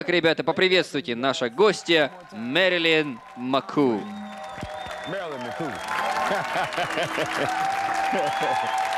Так, ребята, поприветствуйте наша гостья Мэрилин Маку. Marilyn McCool.